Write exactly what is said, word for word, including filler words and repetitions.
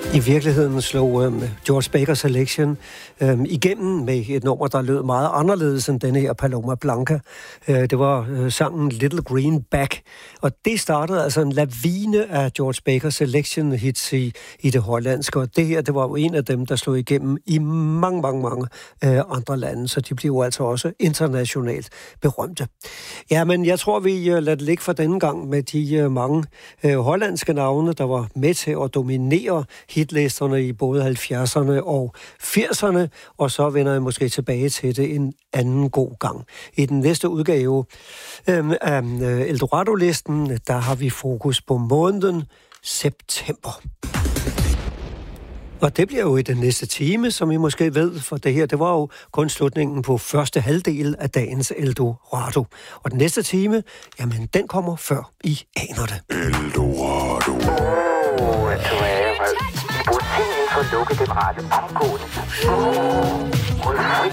I virkeligheden slog um, George Baker Selection um, igennem med et nummer, der lød meget anderledes end denne her Paloma Blanca. Uh, det var uh, sangen Little Green Back, og det startede altså en lavine af George Baker Selection hits i, i det hollandske, og det her, det var jo en af dem, der slog igennem i mange, mange, mange uh, andre lande, så de blev jo altså også internationalt berømte. Ja, men jeg tror, vi uh, lader det ligge for denne gang med de uh, mange uh, hollandske navne, der var med til at dominere hitlisterne i både halvfjerdserne og firserne, og så vender jeg måske tilbage til det en anden god gang. I den næste udgave øh, af Eldorado-listen, der har vi fokus på måneden september. Og det bliver jo i den næste time, som I måske ved, for det her, det var jo kun slutningen på første halvdel af dagens Eldorado. Og den næste time, jamen, den kommer før I aner det. Eldorado. Åh, jeg tror, jeg har brugt for lukket det rette omgående.